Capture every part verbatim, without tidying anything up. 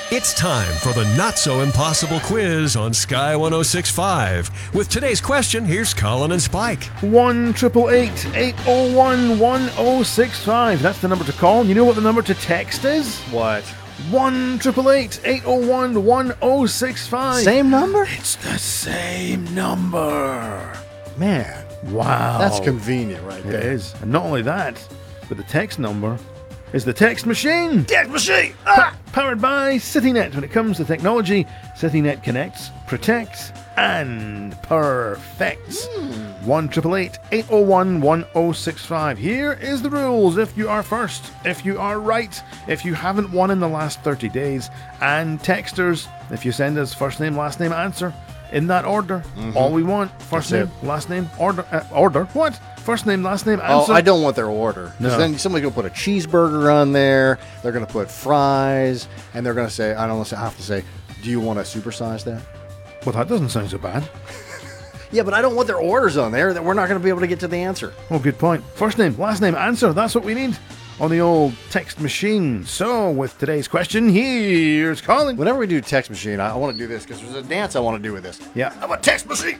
It's time for the not-so-impossible quiz on Sky one oh six point five. With today's question, here's Colin and Spike. one eight eight eight, eight oh one, one oh six five. That's the number to call. You know what the number to text is? What? one eight eight eight, eight oh one, one oh six five. Same number? It's the same number. Man, Wow. that's convenient right It there. is. And not only that, but the text number is the text machine. Text machine! Pa- powered by CityNet. When it comes to technology, CityNet connects, protects, and perfects. one eight eight eight, eight oh one, one oh six five. Here is the rules. If you are first, if you are right, if you haven't won in the last thirty days, and texters, if you send us first name, last name, answer in that order. All we want, first That's name, last name, order, uh, order, what? First name, last name, Oh, answer. I don't want their order. Because No. then somebody's going to put a cheeseburger on there. They're going to put fries. And they're going to say, I don't want to have to say, do you want to supersize that? Well, that doesn't sound so bad. Yeah, but I don't want their orders on there that we're not going to be able to get to the answer. Oh, good point. First name, last name, answer. That's what we need on the old text machine. So, with today's question, here's Colin. Whenever we do text machine, I, I want to do this because there's a dance I want to do with this. Yeah. I'm a text machine.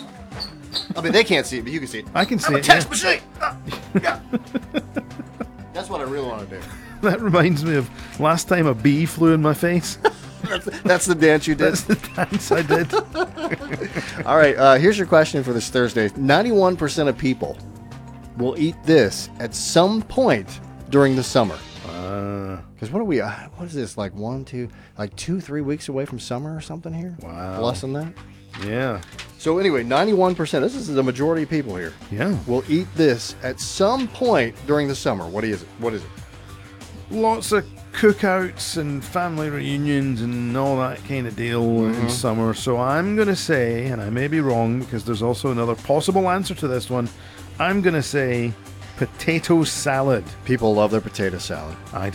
I mean, they can't see it, but you can see it. I can see I'm a it, text yeah. machine. Ah, yeah. That's what I really want to do. That reminds me of last time a bee flew in my face. That's, that's the dance you did. That's the dance I did. All right, uh, here's your question for this Thursday. ninety-one percent of people will eat this at some point during the summer. Uh, Because what are we, uh, what is this, like one, two, like two, three weeks away from summer or something here? Wow. Less than that? yeah. So anyway, ninety-one percent, this is the majority of people here, Yeah. will eat this at some point during the summer. What is it? What is it? Lots of cookouts and family reunions and all that kind of deal in summer. So I'm going to say, and I may be wrong because there's also another possible answer to this one, I'm going to say potato salad. People love their potato salad. I